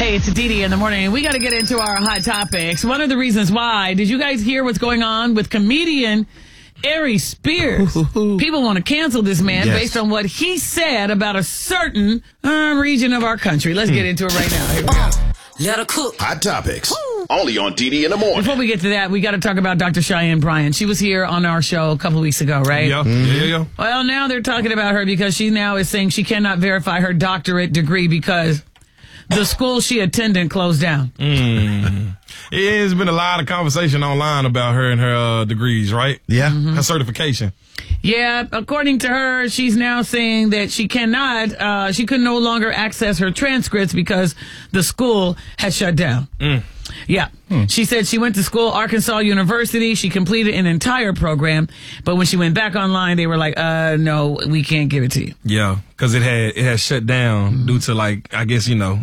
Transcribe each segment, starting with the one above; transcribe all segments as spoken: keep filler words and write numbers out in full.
Hey, it's Didi in the morning. We got to get into our hot topics. One of the reasons why, did you guys hear what's going on with comedian Aries Spears? People want to cancel this man yes. based on what he said about a certain uh, region of our country. Let's get into it right now. Here we go. Let her cook. Hot topics. Woo. Only on Didi in the morning. Before we get to that, we got to talk about Doctor Cheyenne Bryant. She was here on our show a couple weeks ago, right? Yeah. Mm-hmm. yeah, yeah. Well, now they're talking about her because she now is saying she cannot verify her doctorate degree because the school she attended closed down. Mm. There's been a lot of conversation online about her and her uh, degrees, right? Yeah. Mm-hmm. Her certification. Yeah, according to her, she's now saying that she cannot, uh, she could no longer access her transcripts because the school has shut down. Mm. Yeah. Hmm. She said she went to school, Arkansas University. She completed an entire program, but when she went back online, they were like, uh, no, we can't give it to you. Yeah, because it had, it had shut down mm-hmm. due to, like, I guess, you know,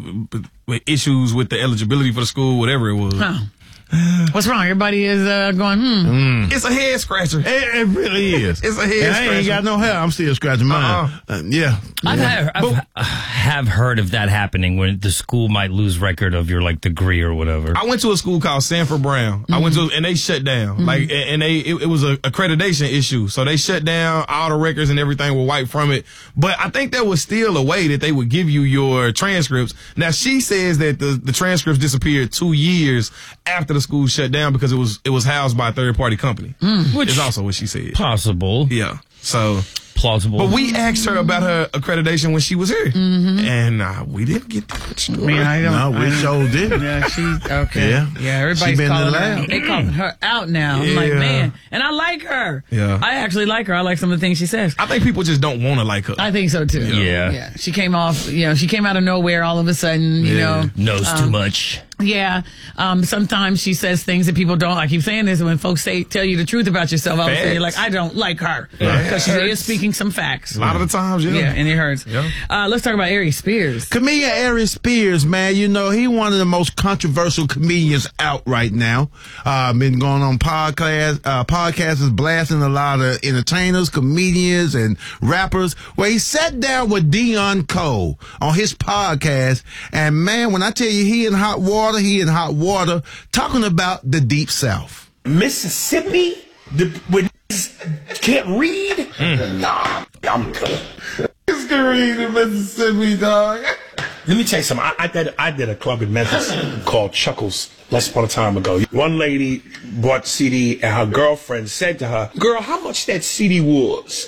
issues with the eligibility for the school, whatever it was. Huh. What's wrong? Everybody is uh, going, hmm. Mm. It's a head scratcher. It, it really is. It's a head and scratcher. I ain't got no hair. I'm still scratching mine. Uh-uh. Uh, yeah. I've, yeah. had, I've but, uh, have heard of that happening when the school might lose record of your, like, degree or whatever. I went to a school called Sanford Brown. Mm-hmm. I went to, and they shut down. Mm-hmm. Like, and they, it, it was a accreditation issue. So they shut down. All the records and everything were wiped from it. But I think there was still a way that they would give you your transcripts. Now, she says that the, the transcripts disappeared two years after the school shut down because it was it was housed by a third party company. Mm. Which is also what she said. Possible. Yeah. So plausible. But we asked her about her accreditation when she was here, mm-hmm. and uh, we didn't get that story. Man, I don't, no, we sure did. Yeah, she's okay. Yeah, yeah. Everybody's been calling in the her. lab. They calling her out now. Yeah. I'm like, man, and I like her. Yeah, I actually like her. I like some of the things she says. I think people just don't want to like her. I think so too. Yeah. yeah, yeah. She came off. You know, she came out of nowhere all of a sudden. You yeah. know, knows um, too much. Yeah. Um, sometimes she says things that people don't. I keep saying this when folks say tell you the truth about yourself. I would say like, I don't like her because she is speaking some facts. A lot of the times, yeah. Yeah, and it hurts. Yeah. Uh, let's talk about Aries Spears. Comedian Aries Spears, man, you know, he one of the most controversial comedians out right now. Uh, been going on podcast, uh, podcasts is blasting a lot of entertainers, comedians, and rappers. Well, he sat down with Deon Cole on his podcast, and man, when I tell you he in hot water, he in hot water, talking about the Deep South. Mississippi? The, when can't read? Mm. Nah, I'm good. It's can read in Mississippi, dog. Let me tell you something. I, I did I did a club in Memphis called Chuckles less upon a time ago. One lady bought the C D and her girlfriend said to her, "Girl, how much that C D was?"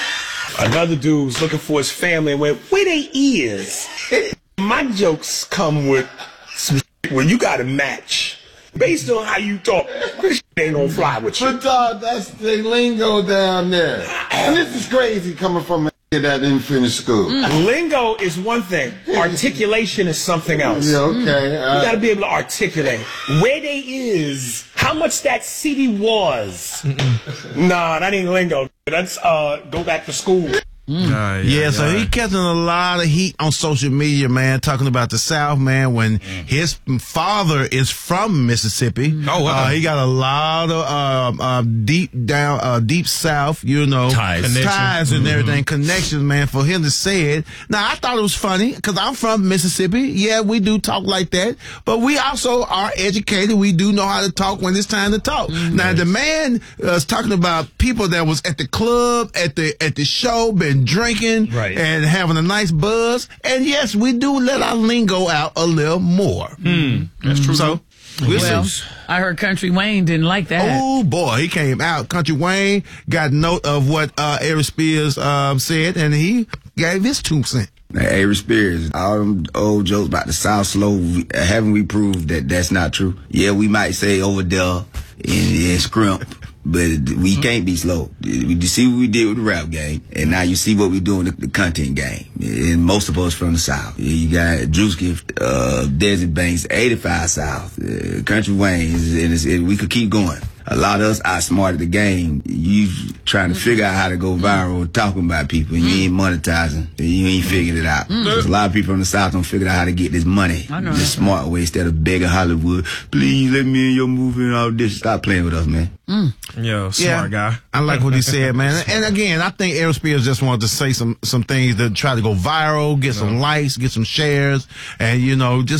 Another dude was looking for his family and went, "Where they is?" My jokes come with some where you got to match. Based on how you talk, this ain't gonna fly with you. But dog, that's the lingo down there. And this is crazy coming from a kid that didn't finish school. Mm. Lingo is one thing. Articulation is something else. Yeah, okay. Uh, you gotta be able to articulate. Where they is, how much that C D was. Nah, that ain't lingo. That's uh, go back to school. Mm. Uh, yeah, yeah, yeah, so he catching a lot of heat on social media, man, talking about the South, man, when mm. his father is from Mississippi. Oh, wow. Uh, he got a lot of uh, uh, deep down, uh, deep South, you know, ties, ties and mm-hmm. everything, connections, man, for him to say it. Now, I thought it was funny because I'm from Mississippi. Yeah, we do talk like that, but we also are educated. We do know how to talk when it's time to talk. Mm-hmm. Now, the man uh, is talking about people that was at the club, at the at the show, been drinking right. and having a nice buzz, and yes, we do let our lingo out a little more. Mm, that's true. So, we'll, well, see. I heard Country Wayne didn't like that. Oh boy, he came out. Country Wayne got note of what uh, Aries Spears um, said, and he gave his two cents. Now, Aries Spears, all them old jokes about the South slow, haven't we proved that that's not true? Yeah, we might say over there and, and scrimp. But we can't be slow. You see what we did with the rap game, and now you see what we do in the, the content game. And most of us from the South. You got Drewski, uh, Desert Banks, eighty-five South, uh, Country Wayne, and, it's, and we could keep going. A lot of us outsmarted the game. You trying to figure out how to go viral talking about people, and you ain't monetizing, and you ain't figured it out. Mm. A lot of people from the South don't figure out how to get this money the smart way instead of begging Hollywood, please let me in your movie and all this. Stop playing with us, man. Mm. Yo, smart yeah, guy. I like what he said, man. And again, I think Aries Spears just wanted to say some some things that try to go viral, get some likes, get some shares, and you know, just